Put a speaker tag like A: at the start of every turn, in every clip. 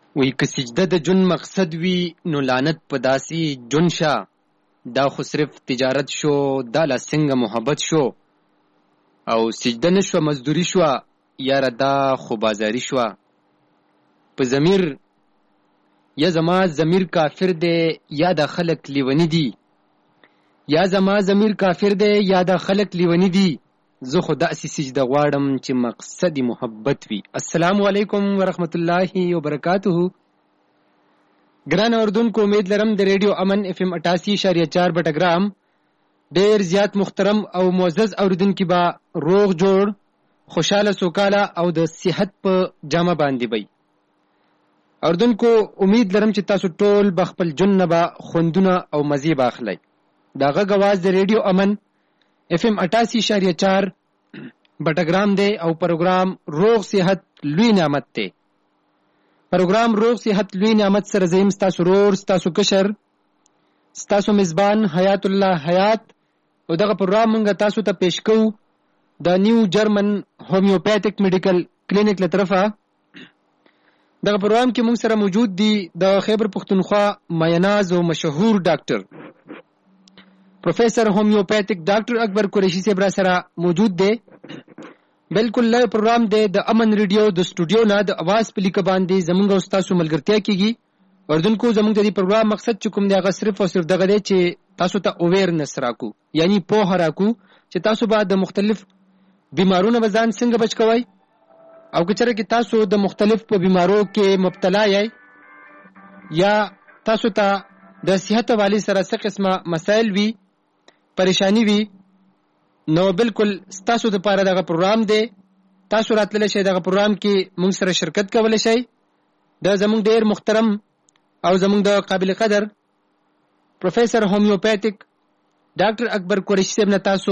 A: وی که سجده د جون مقصد وی نو لعنت په داسي جون شه، دا خو صرف تجارت شو، دا لا څنګه محبت شو. او سجده نشو مزدوری شو، یاره دا خو بازاری شو. په ضمیر یا زما ضمیر کافر دی یا د خلق لیونی دی، یا زما ضمیر کافر دی یا د خلق لیونی دی. زه خو داسې سجده غواړم چې مقصد محبت وي. السلام علیکم ورحمت الله وبرکاته. ګران اوردونکو، امید لرم د ریډیو امن اف ام 88.4 بټګرام ډیر زیات محترم او معزز اوریدونکو با روغ جوړ، خوشاله سوکاله او د صحت په جامه باندې وي. اوردونکو امید لرم چې تاسو ټول بخپل جنبه خوندونه او مزي باخلی. دا غږ आवाज د ریډیو امن اف ام 88.4 بټګرام دی او پروګرام روغ صحت لوی نعمت دی. پروګرام روغ صحت لوی نعمت سره زم تاسو رور تاسو کشر تاسو میزبان حیات الله حیات او دغه پروګرام موږ تاسو ته پیش کوو د نیو جرمن هومیوپیتیک میډیکل کلینیک له طرفه. دغه پروګرام کې موږ سره موجود دي د خیبر پختونخوا میناز او مشهور ډاکټر پروفیسر هومیوپیتیک ډاکټر اکبر قریشی صاحب را سره موجود دی. بالکل لای پروګرام دی د امن ریډیو د سټوډیو نه د आवाज په لیک باندې زمونږ او تاسو ملګرتیا کیږي. وردونکو زمونږ د دې پروګرام مقصد چې کوم دی هغه صرف او صرف دغه دی چې تاسو ته اویرنس راکو، یعنی پوهه راکو چې تاسو به د مختلف بیمارونو بزان څنګه بچ کوئ، او کچره کې تاسو د مختلف په بیمارو کې مبتلا یې یا تاسو ته د صحت والی سره څه قسمه مسائل وي، پریشانی وي، نو بالکل تاسو د پاره دغه پروګرام دی. تاسو راتللی شئ دغه پروګرام کې موږ سره شرکت کولی شئ. د زموږ ډیر محترم او زموږ د قابل قدر پروفیسر هومیوپیتیک ډاکټر اکبر قریشی صاحب نه تاسو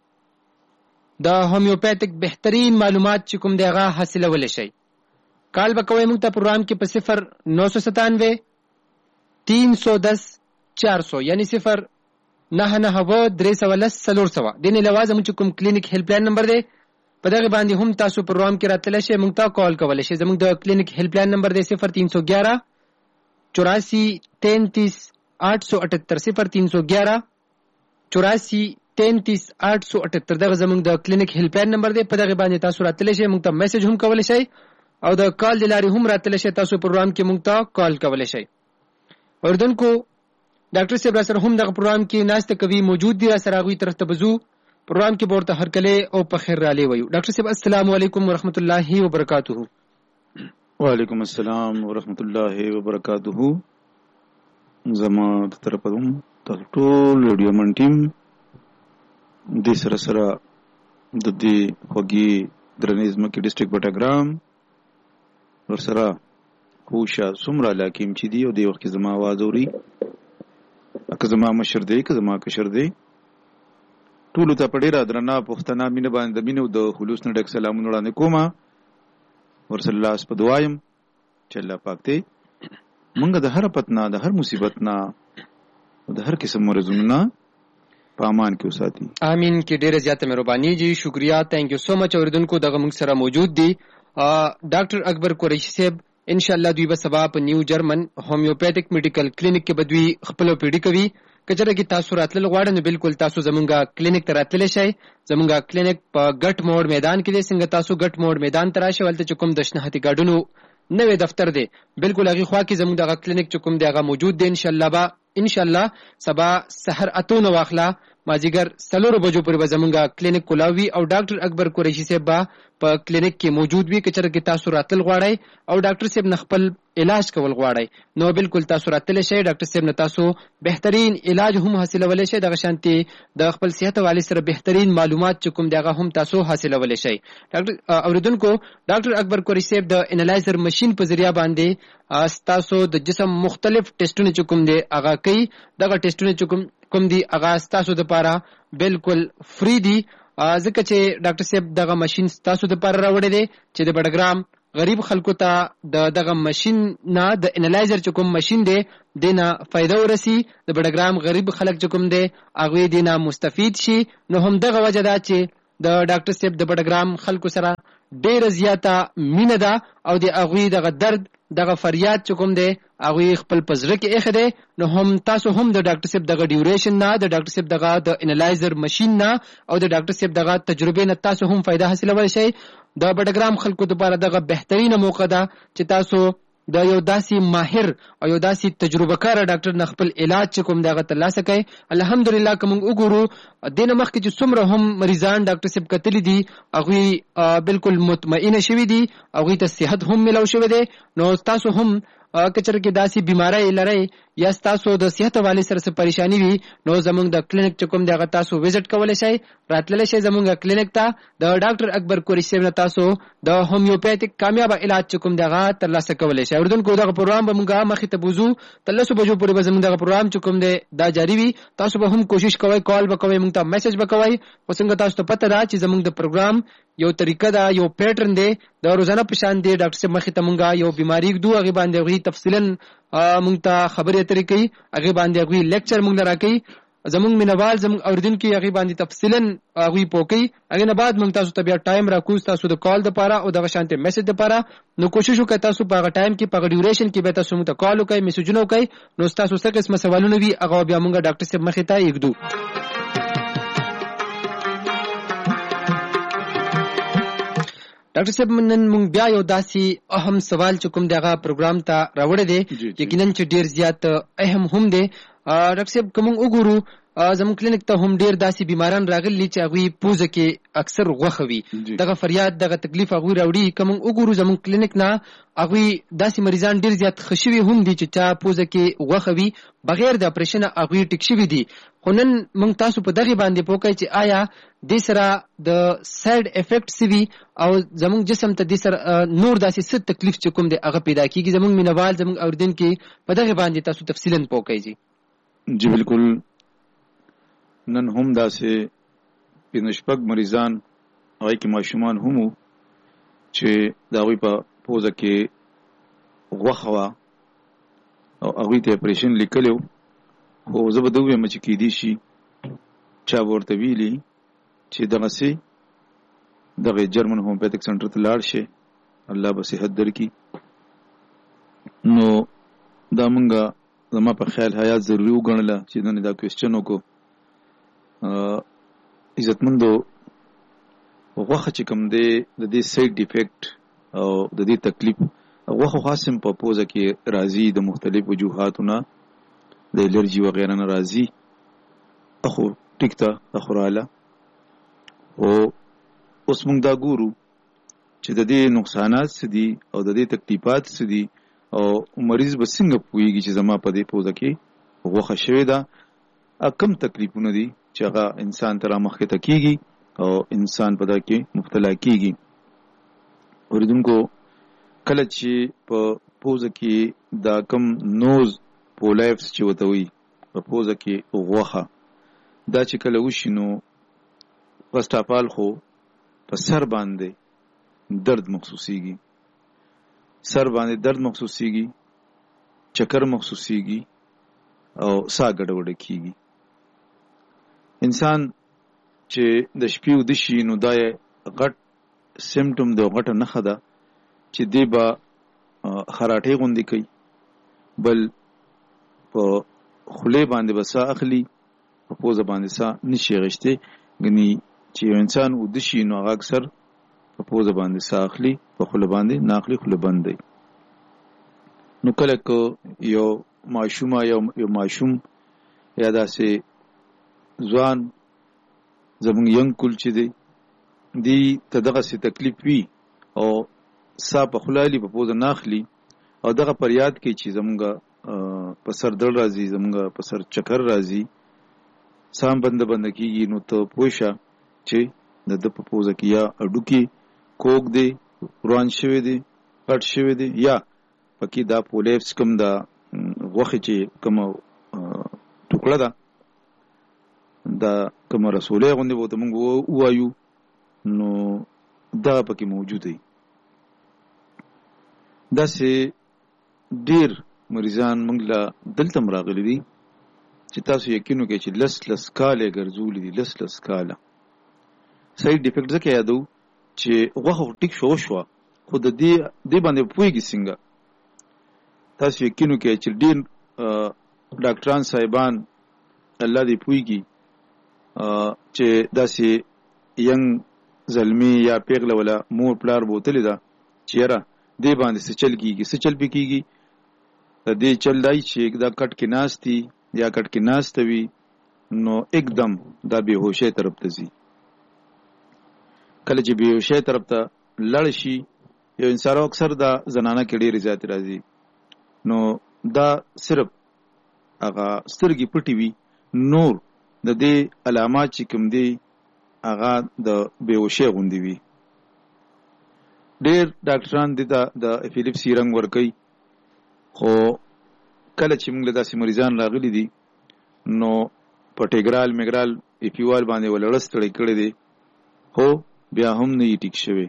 A: د هومیوپیتیک بهترین معلومات چې کوم دی هغه حاصلولی شئ. کال به کوئ موږ ته پروګرام کې په 0997 310 400 یعنی 099310 دینه لوازم چې کوم کلینیک هیلپ لاین نمبر دی په دغه باندې هم تاسو پروګرام کې راتللی شئ، موږ ته کال کولی شئ. زموږ د کلینیک هیلپ لاین نمبر دی 0311 84 33 878 0311 84 33 878 دغه زموږ د کلینیک هیلپ لاین نمبر دی. په دغه باندې تاسو راتللی شئ، موږ ته میسج هم کولی شئ او د کال د لارې هم راتللی شئ. تاسو پروګرام کې موږ ته کال کولی شئ. اوردونکو ډاکټر صاحب سره هم دغه پروګرام کې ناشته کوي موجود دي، سره غوي طرف ته بزو پروګرام کې ورته هر کله او په خیر را لې وایو. ډاکټر صاحب السلام علیکم ورحمت الله وبرکاته.
B: وعلیکم السلام ورحمت الله وبرکاته. زما طرف هم تاسو ټول ریډیو من ټیم د سره د دې خوږی درنیزم کې ډیسټریکټ بټګرام ورسره خوشا سمرا لکیم چې دی او د وخت زما आवाज اوري که زما مشر دی که زما کشر دی، ټولو ته په ډېره درنه پښتنه مینه باندې د مینې د خلوص نه ډک سلامونه وړاندې کوم. ورسره لاس په دعا یم چې الله پاک دی موږ د هر پتنه د هر مصیبت نه د هر قسم مرضونو نه په امان کې وساتي.
A: امین. کې ډېره زیاته مهرباني جی، شکریا، تھینک یو سو مچ. اوریدونکو دغه موږ سره موجود دي ډاکټر اکبر قریشی صاحب. ان شاء الله دوی به سبا په نیو جرمن هومیوپیتیک میډیکل کلینیک کې بدوي خپل پیډي کوي. کچره کې تاسو راتل غواړئ نو بالکل تاسو زمونږه کلینیک ته راتلی شئ. زمونږه کلینیک په ګټ موډ میدان کې دی. څنګه تاسو ګټ موډ میدان ته راشئ، ولته چې کوم د شناختی کارډونو نوې دفتر دی بالکل هغه خوا کې زمونږ دغه کلینیک چې کوم دی هغه موجود دی. ان شاء الله سبا سحر اتونه واخلا مازیګر 4 بجو پورې به زمونږه کلینیک کولاوي او ډاکټر اکبر قریشی صاحب په کلینیک کې موجود وي. کچره کې تاسو راتل غواړئ او ډاکټر صاحب نه خپل علاج کول غواړئ نو بالکل تاسو راتل شئ. ډاکټر صاحب نه تاسو بهترین علاج هم حاصلولی شئ. دغه شانتي د خپل صحت والی سره بهترین معلومات چې کوم دغه هم تاسو حاصلولی شئ. ډاکټر اوریدونکو ډاکټر اکبر قریشی صاحب د انالایزر ماشين په ذریعہ باندې تاسو د جسم مختلف ټیسټونه چې کوم دي هغه کوي. دغه ټیسټونه چې کوم دي هغه تاسو د لپاره بالکل فری دي، ځکه چې ډاکټر صاحب دغه ماشين تاسو د لپاره راوړی دی چې د بډګرام غریب خلکو ته دغه ماشين نه د انالایزر چې کوم ماشين دی دینه فائدہ ورسی. د بډګرام غریب خلک چې کوم دی هغه دینه مستفید شي. نو هم دغه وجه ده چې د ډاکټر صاحب د بډګرام خلکو سره ډیر زیاته مینه ده او د هغوی دغه درد دغه فریاد چې کوم دی هغوی خپل په زړه کې ایښی دی، نو هم تاسو هم د ډاکټر صاحب دغه ډیوریشن نه، د ډاکټر صاحب دغه د انالایزر ماشین نه او د ډاکټر صاحب دغه تجربې نه تاسو هم فایده حاصلولی شئ. د بډګرام خلکو لپاره دغه بهترینه موقع ده چې تاسو د یو داسې ماهر او یو داسې تجربه کار ډاکټر نه خپل علاج چې کوم دغه ترلاسه کړئ. الحمدلله که موږ وګورو دې نه مخکې چې څومره هم مریضان ډاکټر صاحب کتلي دي هغوی بالکل مطمئنه شوي دي، هغوی ته صحت هم ملو شوی دی. نو تاسو هم که چېرې کې داسې بیماری لرئ یا ستاسو د صحت حوالې سره څه پریشاني وي، نو زموږ د کلینک چې کوم دی هغه تاسو وزټ کولی شئ، راتللی شئ زموږ کلینک ته. د ډاکټر اکبر قریشي صاحب نه تاسو د هومیوپیتیک کامیابه علاج چې کوم دی هغه ترلاسه کولی شئ. اورېدونکو دغه پروګرام به موږ مخې ته بوځو، تر 10 بجو پورې به زموږ دغه پروګرام چې کوم دی دا جاري وي. تاسو به هم کوشش کوئ، کال به کوئ، موږ ته میسج به کوئ. خو څنګه تاسو ته پته ده چې زموږ د پروګرام یو طریقه ده، یو پیټرن دی، د روزانه په شان دی. ډاکټر صاحب مخې ته موږ یو بیماری ږدو، هغې باندې هغوی تفصیلا موږ ته خبرې اترې کوي، هغې باندې هغوی لیکچر موږ له راکوي. زموږ مینوال زموږ اورېدونکي هغې باندې تفصیلا هغوی پوه کوي. هغې نه بعد موږ تاسو ته بیا ټایم راکوو ستاسو د کال دپاره او دغه شانتې میسج دپاره. نو کوشش وکړئ تاسو په هغه ټایم کې په هغه ډیوریشن کې بیا تاسو موږ ته کال وکړئ، میسجونه وکړئ. نو ستاسو څه قسمه سوالونه وي هغه بیا موږ ډاکټر صاحب مخې ته ایږدو. ډاکټر صاحب نن موږ بیا یو داسې اهم سوال چې کوم دی هغه پروګرام ته راوړی دی، یقینا چې ډېر زیات اهم هم دی. ډاکټر صاحب که موږ وګورو زموږ کلینیک ته هم ډېر داسې بیماران راغلي چې هغوی پوزه کې اکثر غوښه وي، دغه فریاد دغه تکلیف هغوی راوړي. که موږ وګورو زموږ کلینیک نه هغوی داسې مریضان ډېر زیات ښه شوي هم دي چې چا پوزه کې غوښه وي بغیر د اپریشنه هغوی ټیک شوي دي. خو نن موږ تاسو په دغې باندې پوه کړئ چې آیا دې سره د سایډ افیکټ څه وي او زموږ جسم ته دې سره نور داسې څه تکلیف چې کوم دی هغه پیدا کېږي. زموږ مینوال زموږ اورېدونکي په دغې باندې تاسو تفصیلا پوه کړئ.
B: جی بالکل، نن هم داسې پنځه شپږ مریضان هغوی کې ماشومان هم وو چې د هغوی په پوزه کې غوښه وه او هغوی ته اپریشن لیکلی و. خو زه به ده ووایم چې کیدای شي چا به ورته ویلي چې دغسې دغه جرمن هومیوپیتیک سنټر ته لاړ شي، الله به صحت درکړي. نو دا مونږه زما په خیال حیات ضروري وګڼله چې نن دا کوېسچن وکړو. عزتمندو، غوښه چې کوم دی د دې سایډ ډیفیکټ او د دې تکلیف، غوښه خاص هم په پوزه کې راځي د مختلف وجوهاتو نه، د الرجي وغیره نه راځي. اخو ټیک ته اخو راله. او اوس موږ دا ګورو چې د دې نقصانات څه دي او د دې تکلیفات څه دي او مریض به څنګه پوهېږي چې زما په دې پوزه کې غوښه شوې ده. کم تکلیفونه دي چې هغه انسان ته رامخکې ته کېږي او انسان په دا کې مبتلا کېږي. اورېدونکو، کله چې په پوزه کې دا کم نوز پولیپس چې ورته وایي په پوزه کې غوښه، دا چې کله وشي نو فرسټ اف آل خو په سر باندې درد محسوسیږي، سر باندې درد محسوسیږي، چکر محسوسیږي او ساه ګډوډه کېږي. انسان چې د شپې ویده شي نو دا یې غټ سیمټم دی، غټه نښه ده چې دی به خراټې غوندې کوي، بل په خولې باندې به ساه اخلي، په پوزه باندې ساه نشي اخیستی. ګنې چې یو انسان ویده شي نو هغه اکثر په پوزه باندې ساه اخلي، په خوله باندې نه اخلي، خوله بند دی. نو کله که یو ماشومه یو ماشوم یا داسې ځوان زمونږ ینګ کول چې دی دی ته دغسې تکلیف وي او ساه په خوله اخلي، په پوزه نه اخلي او دغه فریاد کوي چې زمونږ په سر درد راځي، زمونږ په سر چکر راځي، ساه بنده کېږي، نو ته پوه شه چې د ده په پوزه کې یا هډوکي کوږ دی، روان شوی دی، غټ شوی دی، یا پکې دا پولیپس کوم دا غوښې چې کومه ټوکړه ده دا کومه رسولې غوندې به ورته مونږ ووایو نو دغه پکې موجود دی. داسې ډېر مریضان مونږ له دلته هم راغلي دي چې تاسو یقین وکړئ چې لس کاله یې ګرځولي دي، لس کاله. سایډ ډیفیکټ ځکه یادو چې غوښه ټیک شوه خو د دې باندې پوهېږي څنګه تاسو یقینو کې چې ډیر ډاکټران صاحبان الله دې پويږي چې داسې ینګ زلمی یا پیغله ولا مور پلار بوتلی دا چیرې دې باندې څه چل کیږي څه چل پکېږي دې چل دای چې دا کټ کې ناشتي یا کټ کې ناشتوي نو एकदम دا بیهوشه طرف ته ځي. کله چې بیهوشه طرف ته لړ شي یو انسان اکثر دا زنانه کې ډېر زیات راځي نو دا صرف هغه سترګې پټي وي نور د دې علامات چې کوم دي هغه د بیهوشه غوندي وي. ډېر ډاکټران دې د اپیلیپسي رنګ ورکوي خو کله چې موږ داسې مریضان راغلي دي نو په ټیګرال میګرال اپیوال باندې ولړستړی کړی دی خو بیا هم نه یې ټیک شوی.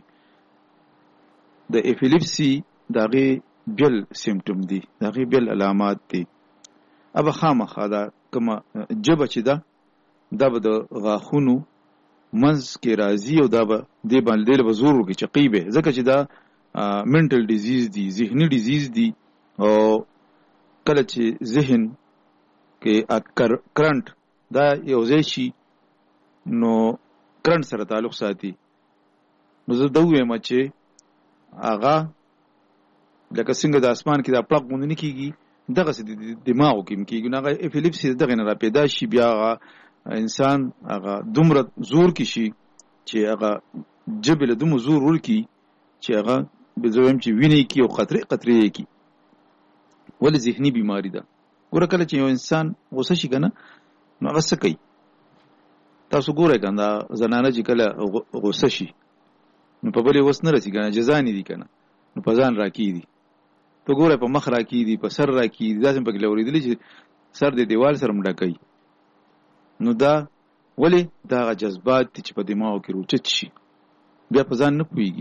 B: د اپیلیپسي دغه بیل سیمټم دي دغه بیل علامات دي. اب خامخا دا کومه جبه چې دا به د غاښونو منځ کې راځي او دا به دې باندې به زور وکړي چې قیبه ځکه چې دا منټل ډیزیز دي ذهني ډیزیز دي او کله چې ذهن کې کرنٹ دا یو ځای شي نو کرنٹ سره تعلق ساتي نو زه دا وایم چې هغه لکه څنګه د اسمان کې دا پړق غوندې نه کېږي دغه څه د دماغو کې کېږي نو هغه اپیلیپسي دغه نه را پیدا شي بیا هغه انسان هغه دومره زور کې شي چې هغه جبې له دومره زور ورکړي چې هغه به زه وایم چې وینې کي او قطرې قطرې یې کي. ولې ذهني بیماري ده. ګوره کله چې یو انسان غوسه شي که نه نو هغه څه کوي تاسو ګورئ که دا زنانه چې کله غوسه شي نو په بلې وس نه رسي که نه جزانې دي که نه نو په ځان راکېږدي ته ګورئ په مخ راکېږدي په سر راکېږدي داسې پکې لورېدلي چې سر د دیوال سره مډکوي نو دا ولې دا هغه جذبات دي چې په دماغو کې روچت شي بیا په ځان نه پوهېږي.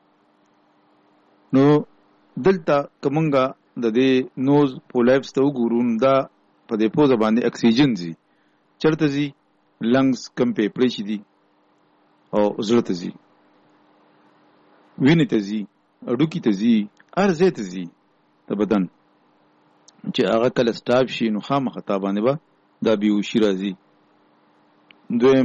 B: نو دلته که مونږه د دې نوز پولیپس ته وګورو دا په دې پوزه باندې اکسیجن ځي چېرته ځي لنګز کم پیپړې چې دي او زړه ته ځي وینې ته ځي هډوکي ته ځي هر ځای ته ځي د بدن چې هغه کله سټاپ شي نو خامخا تا باندې به دا بیهوشي راځي. دویم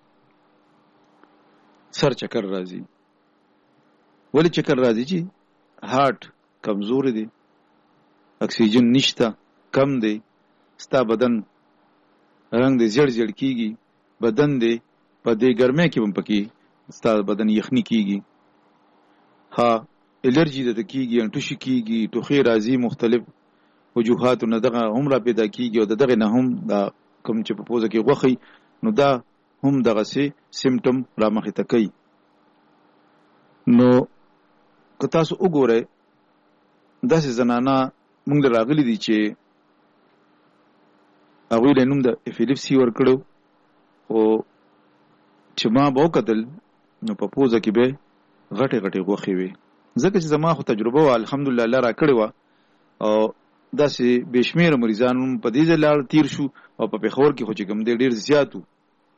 B: سر چکر راځي. ولې چکر راځي چې هارت کمزور دی اکسیجن نشته کم دی ستا بدن رنگ دی زیړ زیړ کیږي بدن دی په دې ګرمۍ کې هم پکې ستا بدن یخني کیږي ها الرجی د کیږي انټوشي کیږي ټوخي راځي مختلف وجوهات نه دغه هم را پیدا کیږي او دغه نه هم دا کوم چې په پوزه کې غوخي نو دا هم دغه سي سیمټم را مخې ته کوي. نو که تاسو وګورئ داسې زنانه مونږ راغلي دي چې هغوی له نوم د اپیلیپسي ورکړو او چې ما به وکتل نو په پوزه کې به غټې غټې غوښې وې ځکه چې زما خو تجربه وه الحمدلله الله را کړې وه او داسې بې شمېره مریضان په دې ځای لاړ تیر شو او په پېښور کې خو چې کوم دی ډېر زیات و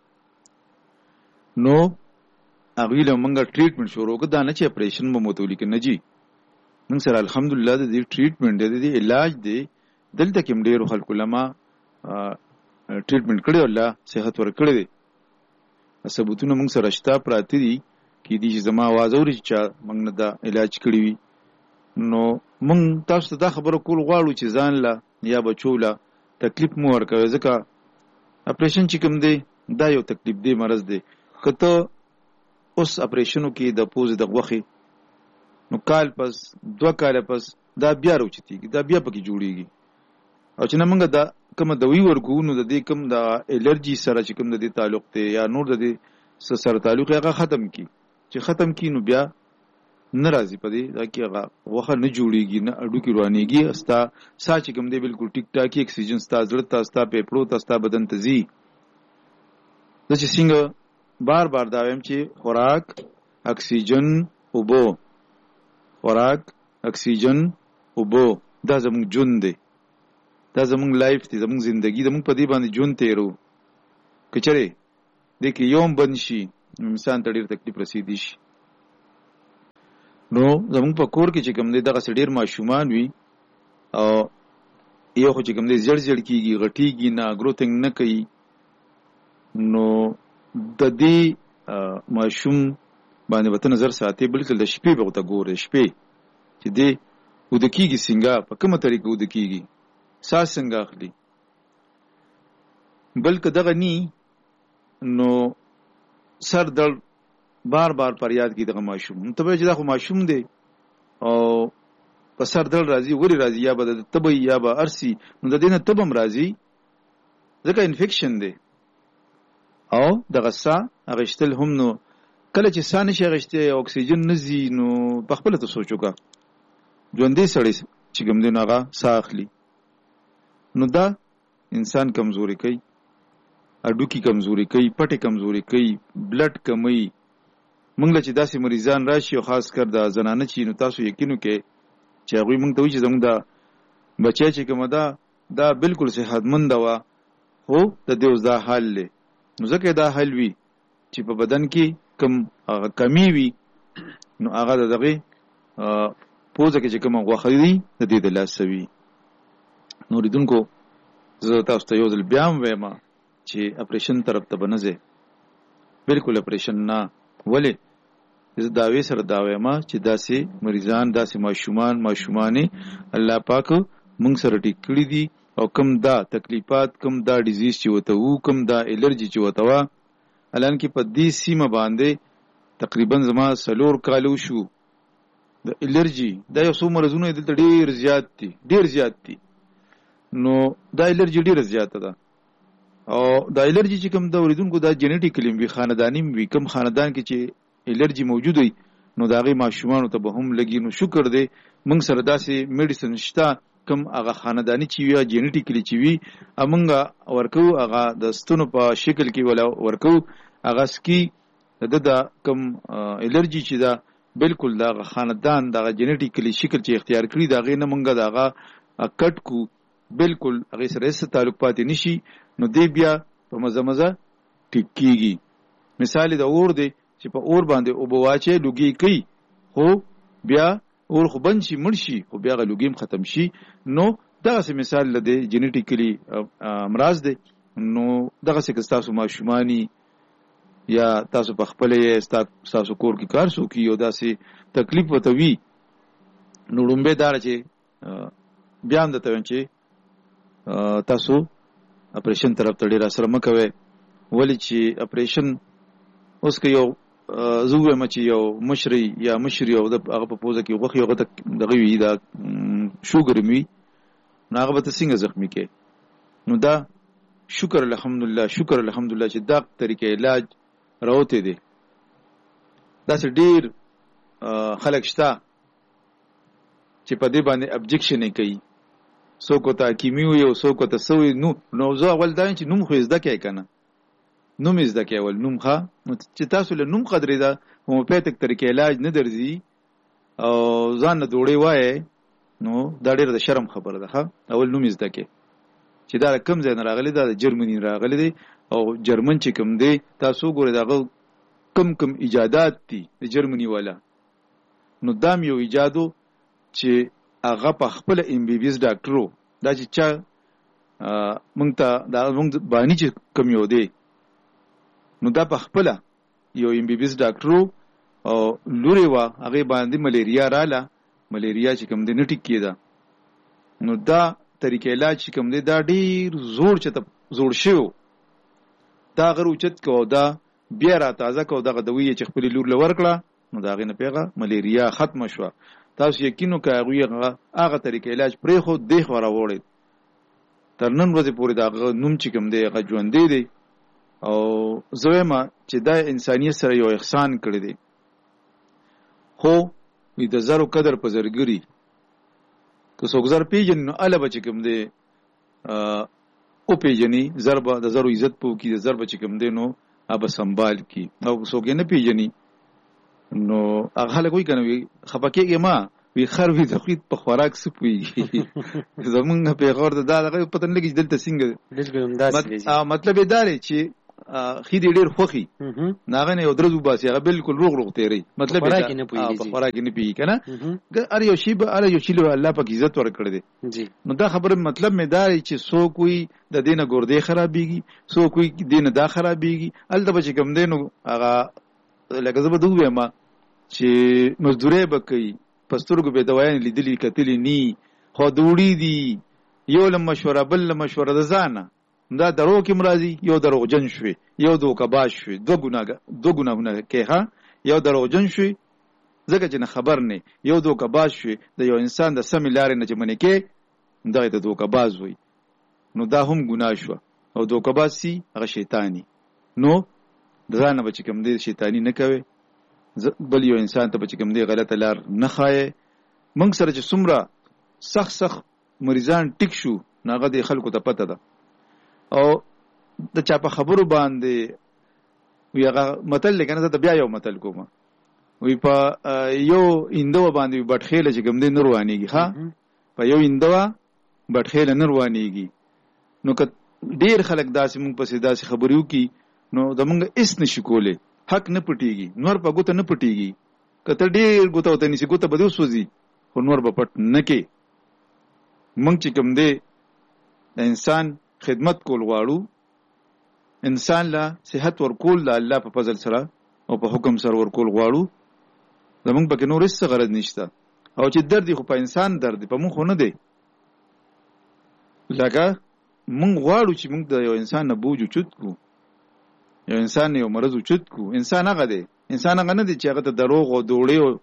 B: نو هغوی له مونږ ټریټمنټ شروع کړه دا نه چې اپریشن به مو ته ولیکي نه جي موږ سره الحمدلله د دې ټریټمنټ دی د دې علاج دی دلته کې هم ډېرو خلکو له ما ټریټمنټ کړی او الله صحت ورکړی دی ثبوتونه موږ سره شته پراته دي کېدای شي زما اواز اوري چې چا موږ نه دا علاج کړی وي نو موږ تاسو ته دا خبره کول غواړو چې ځان له یا بچو له تکلیف مو ورکوي ځکه اپریشن چې کوم دی دا یو تکلیف دی مرض دی که ته اوس اپریشنو کې د پوزې د غوښې نو کال پس 2 کال پس دا بیا راوچتېږي دا بیا پکې جوړېږي او چې نه موږ دا کومه دوی ورکو نو د دې کوم د الرجي سره چې کوم د دې تعلق دی یا نور د دې سره تعلق هغه ختم کی چې ختم کی نو بیا ناراضي پدې دا کې هغه وخه نه جوړيږي نه اډو کې روانيږي استا ساچ کوم دی بالکل ټیک ټاکي اکسیجن ستا زړه ته ستا پیپړو ته ستا بدن ته زی د چې څنګه بار بار دا ویم چې خوراک اکسیجن اوبو خوراک اکسیجن اوبو دا زموږ ژوند دی دا زموږ لایف دی زموږ زندگی زموږ په دې باندې ژوند تیرو کچره دې کې یوم بند شي انسان ته ډېر تکلیف رسیدي شي نو زموږ په کور کې چې کوم دی دغه ډېر ماشومان وي او یو خو چې کوم دی زړ کیږي غټیږي نه ګروتنګ نه کوي نو د دې ماشوم باندې وته نظر ساتي بلکې د شپې به ته ګورې شپې چې دې ود کیږي څنګه په کومه طریقه ود کیږي ساس څنګه اخلي بلکې دغه ني نو سر درد بار فریاد کی دغه ماشوم ته به چې دا خو ماشوم دی او په سر درد راځي وری راځي یا به د تبي یا به ارسي نو د دینه تبم راځي ځکه انفیکشن دی او دغه سا اغشتل هم نو کله چې سا نشي اغشته اکسیجن نزي نو په خپل ته سوچوګه ژوندې سړی چې کوم دی ناغه سا اخلي نو دا انسان کمزوري کوي اډو کی کمزوري کوي پټه کمزوري کوي بلډ کمی موږ له چې داسې مریضان راشي او خاص کر د زنانه چې نو تاسو یقینو کې چې هغه موږ ته وایي چې زموږ دا بچی چې کومه دا بالکل صحتمند و هو د دې اوس دا حال له نو ځکه دا حل وی چې په بدن کې کم کمی وي نو هغه دغه پوزه کې چې کوم غوخه دي د دې د لاسوي نو ریدونکو زه تاسو ته یو ځل بیا وایم چې اپریشن طرف ته بنځه بالکل اپریشن نه ولې زه داوی سره داوی ما چې داسې مریضان داسې ماشومانه الله پاک مونږ سره ټیک کړی دي او کم دا تکلیفات کم دا ډیزیز چې وته وو کم دا الرجی چې وته وا الان کې په دې سیمه باندې تقریبا زما 4 کالو شو د الرجی دا یو څو مرزونه دلته ډیر زیات دي نو دا الرجی ډیر زیاته ده او دا الرجی چې کوم د اوریدونکو دا جنیټیکلی وی خاندانی وی کم خاندان کې چې الرجی موجود وي نو داغه ماشومان ته به هم لګي نو شکر دی موږ سره داسې میډیسن شته کم هغه خاندانی چې وی جنیټیکلی چې وی امنګ ورکو هغه د ستونو په شکل کې ولا ورکو هغه سکی د کم الرجی چې دا بالکل دا خاندان دا جنیټیکلی شکل چې اختیار کړی دا غي نه مونږه داغه کټ کو بالکل هغه سره هیڅ تعلق پاتې نشي نو دی بیا په مزه ټیک کیږي مثال دا اور دی چې په اور باندې او بواچه لوګي کوي خو بیا اور خو بند شي مرشي خو بیا لوګیم ختم شي نو دغه مثال لدی جنیټیکلی امراض دی نو دغه څه تاسو ماشومانی یا تاسو په خپل تاسو کور کې کار سو کی او داسې تکلیف وتوي نو لومبه دار چې بیان دته چې تاسو اپریشن طرف ته ډیر سره مکوي ولی چې اپریشن اوس کې یو زوه مچ یو مشری او د هغه په پوزه کې وخت یو دغه وی دا شوګر می ناغه به څنګه زخمی کې نو دا شکر الحمدلله چې دا طریقې علاج راوته دي دا څه ډیر خلک شته چې په دې باندې ابجیکشن کوي څوک ته کیمیو یو څوک ته سوی نو زه اول دا چې نوم خو زده کې کنه نوم زده کې اول نوم ښه نو چې تاسو له نوم قدرې دا هومیوپیتیک طریقې علاج نه درځي او ځان نه دوړې وای نو دا ډېر د شرم خبره ده ښه اول نوم زده کې چې دا کم ځای نه راغلی دا جرمني راغلی دی او جرمن چې کوم دی تاسو ګورئ دا کم ایجادات دي د جرمني والا نو دام یو ایجادو چې هغه په خپل ام بي بي اس ډاکټرو دا چې چا مونږ ته دا مونږ باندې چې کم یو دی نو دا په خپل یو ام بي بي اس ډاکټرو او لوري وا هغه باندې ملیریا رااله ملیریا چې کوم دی نټیک کیدا نو دا طریقې علاج چې کوم دی دا ډیر زوړ شو دا غر اوچت کو دا بیا را تازه کو دغه دوی چې خپل لور لور کړه نو دا غنه پیغه ملیریا ختم شو تاسو یقینو کوي هغه طریقې علاج پرې خو دی خو راوړی تر نن ورځې پورې دا نوم چې کوم دی هغه ژوند دی او زویما چې دا انسانیت سره یو احسان کړی دی خو وی د زرو قدر په زرګری که څوک زر پیژن نو اله بچ کوم دی او پیژني ضربه د زرو عزت پو کی د ضربه چې کوم دی نو اب سنبال کی او څوک نه پیژني نو هغه له کوئی کنه وی خپکیږي ما وی خر وی د خپل په خوراک سپوي زمونږ په غور د دغه پتن لګی دلته څنګه مطلب دا دی چې خې دې ډېر خوخي ناغه نه یو درځو باسي هغه بالکل روغ تیری مطلب په خوراک نه پی کنه ار یو شی به ار یو شی له الله پاک عزت ورکړي دي نو دا خبره مطلب مې دا چې سو کوئی د دینه ګردې خرابېږي سو کوئی دینه دا خرابېږي الته به کوم دینو هغه لکه زه به دوه ما چې مزدوري به کوي پسترګو به دوايان لیدلې کتلې ني خو دوړي دي یو له مشوره بل له مشوره د ځانه دا درو کې مرضی یو دروغجن شوی یو دوکباز شوی دو ګناهونه کې ها یو دروغجن شوی ځکه چې نه خبر نه یو دوکباز شوی د یو انسان د سم لارې نه چې منې کې دا د دوکباز وي نو دا هم ګناه شو او دوکباز سي هغه شیطانی نو ځان به چې کوم دې شیطانی نه کوي بل یو انسان ته چې کوم دې غلطه لار نه خایي موږ سره چې څومره سخت مریضان ټیک شو ناغه د خلکو ته پته ده او د چا په خبرو باندې وی هغه متل لګنه ته بیا یو متل کوم وی په یو اندو باندې بټخېله چې کوم دې نروانیږي ها په یو اندو بټخېله نروانیږي نو که ډیر خلک داسې موږ په داسې خبرو کې نو د موږ اس نشي کوله حق نه پټيږي نور په ګوته نه پټيږي کته ډیر ګوته وته نشي ګوته بده وسوځي خو نور په پټ نه کې موږ چې کوم دې انسان خدمت کول غواړو انسان لا صحت ورکول لا الله په فضل سره او په حکم سره ورکول غواړو زمونږ پکې نور هیڅ غرض نشته او چې درد خو په انسان درد په مونږ خو نه دی لکه مونږ غواړو چې مونږ د یو انسان نه بوج چوت کو یو انسان یو مرض چوت کو انسان هغه دی انسان هغه نه دی چې هغه ته دروغ او دوړې او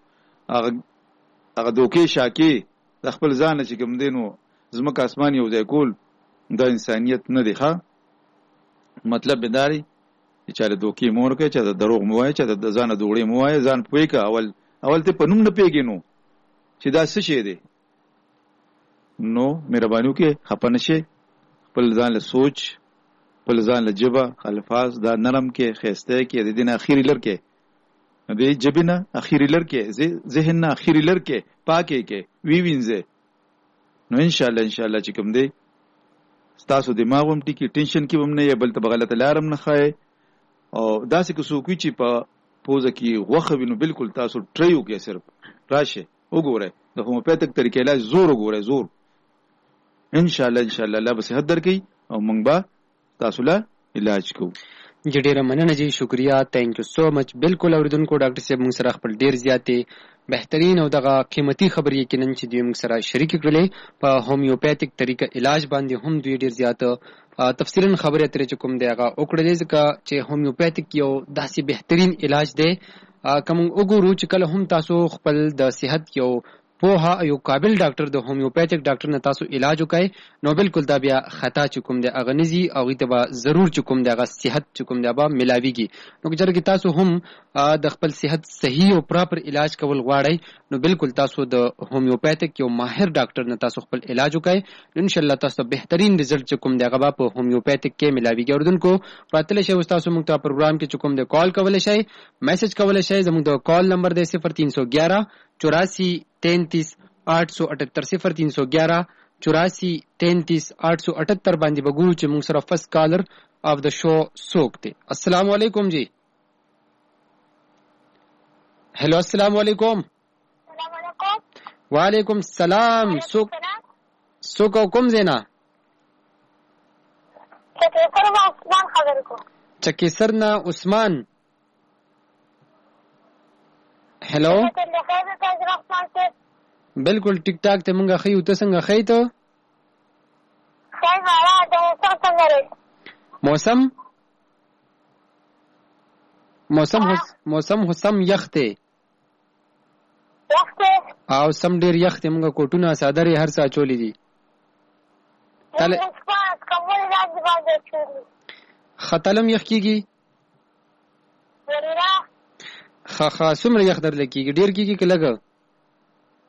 B: هغه دوکې شاکې د خپل ځان چې کوم دینو زمکه اسمان یو ځای کول دا انسانیت نه دی ښا مطلب بداري چې له دوکې مور کې چې د دروغ موای چې د ځان دوړې موای ځان پوي کا اول ته پنوم نه پیګینو چې دا څه شي دی نو مهرباني وکړه خپنه شي خپل ځان له سوچ خپل ځان له جبه الفاظ دا نرم کې خسته کې د دین اخیری لر کې د جبینه اخیری لر کې ذهن نه اخیری لر کې پاکه کې وینځه نو ان شاء الله چې کوم دی تاسو دماغ هم ټکی ټینشن کې هم نه یا بل ته غلطه لارم نه خای او داسې کو سوکوي چې په پوزه کې غوخه وینو بالکل تاسو ټریو کې صرف راشه وګوره د هوموپاتیک طریقې علاج زور وګوره زور ان شاء الله الله به صحت درکې او موږ به تاسو له علاج کوو
A: ډیره مننه جی شکریا تھینک یو سو مچ بالکل اوریدونکو ډاکټر صاحب موږ سره خپل ډیر زیاتې بهترین او دغه قیمتي خبرې یقینا چې دوی موږ سره شریک کړلې په هومیوپاتیک طریقه علاج باندې هم دوی ډیر زیات تفصیلا خبرې اترې چې کوم دی هغه وکړلې ځکه چې هومیوپاتیک یو داسې بهترین علاج دی کوم وګورو چې کله هم تاسو خپل د صحت یو پوها یو قابل ډاکټر د هومیوپاتیک ډاکټر نه تاسو علاج وکای نو بالکل دا بیا خطا چکم دی اغنزي او غیته با ضرور چکم دی غ صحت چکم دی با ملاویږي نو چې تاسو هم د خپل صحت صحیح او پراپر علاج کول غواړئ نو بالکل تاسو د هومیوپاتیک یو ماهر ډاکټر نه تاسو خپل علاج وکای ان شاء الله تاسو بهترین رزلټ چکم دی غ په هومیوپاتیک کې ملاویږي اوردونکو پاتل شي تاسو موږ ته پروګرام کې چکم دی کال کولای شئ میسج کولای شئ زموږ د کال نمبر دی 0311 84 33 878 0311 84 33 878 باندې وګورو چې موږ سره فرست کالر اف د شو سوک دی السلام علیکم جی هلو السلام علیکم وعلیکم السلام سوک کوم زینا چکی سرنا عثمان هلو بالکل ټیک ټاک ته مونږه خیو ته څنګه خی ته موسم حسم یخته او سم ډیر یخته مونږه کوټونه صادره هر څه چولې دي خطلم یخ کیږي خا سمره یخ در لکیږي ډیر کیږي که لګ